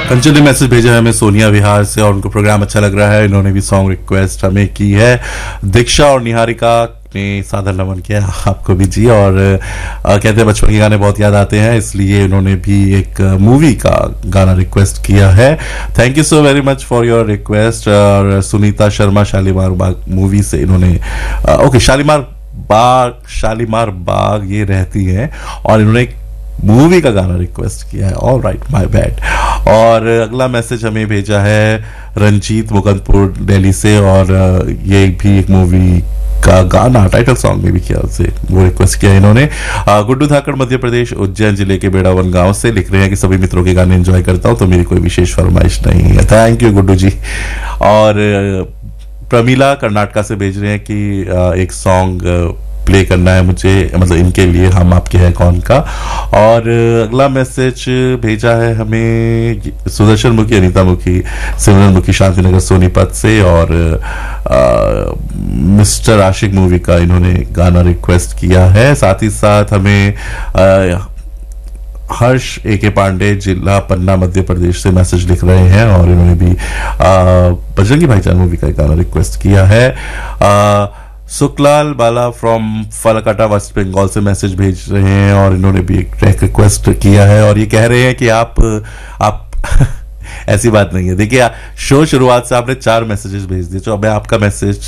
कंचन ने मैसेज भेजा है हमें सोनिया विहार से और उनको प्रोग्राम अच्छा लग रहा है। इन्होंने भी सॉन्ग रिक्वेस्ट हमें की है। दीक्षा और निहारिका ने सादर नमन किया आपको भी जी। और कहते हैं बचपन के गाने बहुत याद आते हैं, इसलिए इन्होंने भी एक मूवी का गाना रिक्वेस्ट किया है। Thank you so very much for your request. और सुनीता शर्मा शालीमार बाग मूवी से इन्होंने ओके शालीमार बाग ये रहती हैं और इन्होंने मूवी का गाना रिक्वेस्ट किया है। All right, my bad. और अगला मैसेज हमें भेजा है रंजीत मुकंदपुर दिल्ली से और ये भी एक मूवी का गाना टाइटल सॉन्ग में भी किया से वो रिक्वेस्ट किया इन्होंने। गुड्डू धाकड़ मध्य प्रदेश उज्जैन जिले के बेड़ावन गांव से लिख रहे हैं कि सभी मित्रों के गाने एंजॉय करता हूं, तो मेरी कोई विशेष फरमाइश नहीं है। थैंक यू गुड्डू जी। और प्रमीला कर्नाटका से भेज रहे हैं कि एक सॉन्ग प्ले करना है मुझे, मतलब इनके लिए हम आपके हैं कौन का। और अगला मैसेज भेजा है हमें सुदर्शन मुखी, अनीता मुखी, सिमरन मुखी शांतिनगर सोनीपत से और मिस्टर आशिक मूवी का इन्होंने गाना रिक्वेस्ट किया है। साथ ही साथ हमें हर्ष ए.के. पांडे जिला पन्ना मध्य प्रदेश से मैसेज लिख रहे हैं और इन्होंने भी बजरंगी भाईजान मूवी का गाना रिक्वेस्ट किया है। सुखलाल बाला फ्रॉम फलकटा वेस्ट बंगाल से मैसेज भेज रहे हैं और इन्होंने भी एक ट्रैक रिक्वेस्ट किया है और ये कह रहे हैं कि आप ऐसी बात नहीं है। देखिए शो शुरुआत से आपने 4 मैसेजेस भेज दिए, तो अब मैं आपका मैसेज